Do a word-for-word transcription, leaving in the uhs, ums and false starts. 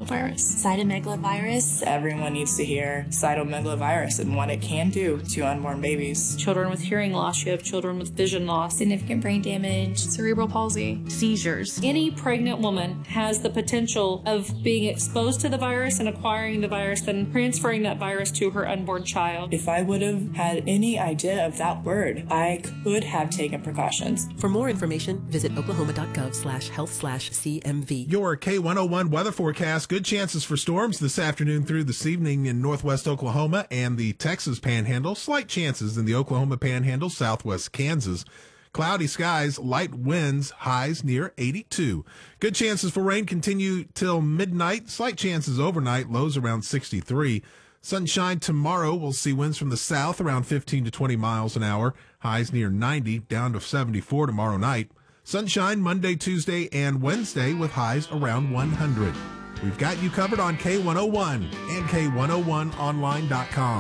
cytomegalovirus? Cytomegalovirus. Everyone needs to hear cytomegalovirus and what it can do to unborn babies. Children with hearing loss. You have children with vision loss. Significant brain damage. Cerebral palsy. Seizures. Any pregnant woman has the potential of being exposed to the virus and acquiring the virus, then transferring that virus to her unborn child. If I would have had any idea of that word, I could have taken precautions. For more information, visit oklahoma.gov slash health slash CMV. Your K one oh one weather forecast. Good chances for storms this afternoon through this evening in northwest Oklahoma and the Texas Panhandle. Slight chances in the Oklahoma Panhandle, southwest Kansas. Cloudy skies, light winds, highs near eighty-two. Good chances for rain continue till midnight. Slight chances overnight, lows around sixty-three. Sunshine tomorrow. We'll see winds from the south around fifteen to twenty miles an hour. Highs near ninety, down to seventy-four tomorrow night. Sunshine Monday, Tuesday, and Wednesday with highs around one hundred. We've got you covered on K one oh one and K one oh one online dot com.